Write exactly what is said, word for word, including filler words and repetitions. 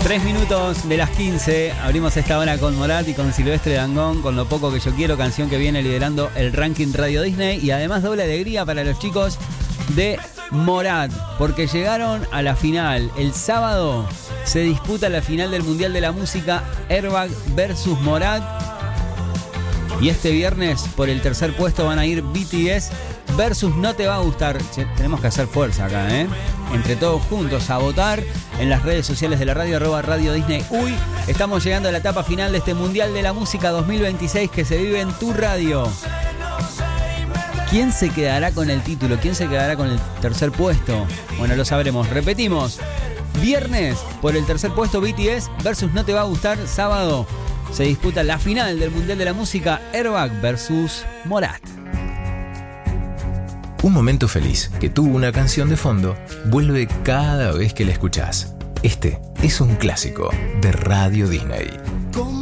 Tres minutos de las quince, abrimos esta hora con Morat y con Silvestre Dangond, con Lo Poco Que Yo Quiero, canción que viene liderando el ranking Radio Disney, y además doble alegría para los chicos de Morat, porque llegaron a la final. El sábado se disputa la final del Mundial de la Música, Airbag versus Morat, y este viernes por el tercer puesto van a ir B T S versus No Te Va a Gustar. Che, tenemos que hacer fuerza acá, ¿eh? Entre todos juntos a votar en las redes sociales de la radio, arroba Radio Disney Uy. Estamos llegando a la etapa final de este Mundial de la Música dos mil veintiséis que se vive en tu radio. ¿Quién se quedará con el título? ¿Quién se quedará con el tercer puesto? Bueno, lo sabremos. Repetimos. Viernes por el tercer puesto B T S versus No Te Va a Gustar. Sábado se disputa la final del Mundial de la Música, Airbag versus Morat. Un momento feliz que tuvo una canción de fondo vuelve cada vez que la escuchás. Este es un clásico de Radio Disney.